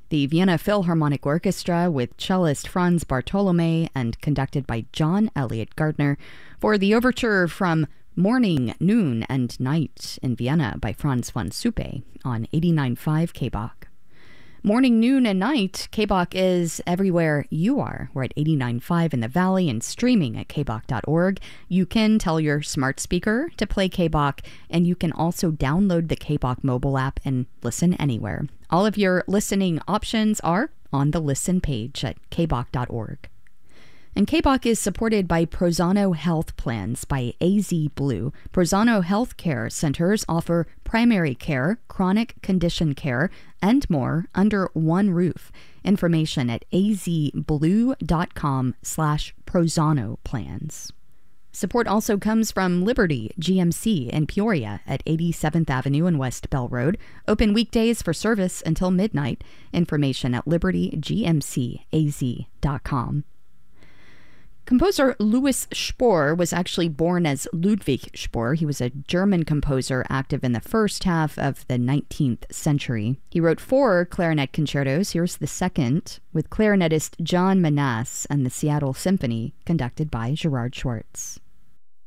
The Vienna Philharmonic Orchestra with cellist Franz Bartolome and conducted by John Elliott Gardner for the overture from Morning, Noon, and Night in Vienna by Franz von Suppe on 89.5 KBach. Morning, Noon, and Night, KBach is everywhere you are. We're at 89.5 in the Valley and streaming at kbach.org. You can tell your smart speaker to play KBach, and you can also download the KBach mobile app and listen anywhere. All of your listening options are on the listen page at kbach.org. And KBach is supported by Prozano Health Plans by AZ Blue. Prozano Health Care Centers offer primary care, chronic condition care, and more under one roof. Information at azblue.com/Prozano plans. Support also comes from Liberty GMC in Peoria at 87th Avenue and West Bell Road. Open weekdays for service until midnight. Information at libertygmcaz.com. Composer Louis Spohr was actually born as Ludwig Spohr. He was a German composer active in the first half of the 19th century. He wrote 4 clarinet concertos. Here's the second, with clarinetist John Menasse and the Seattle Symphony, conducted by Gerard Schwartz.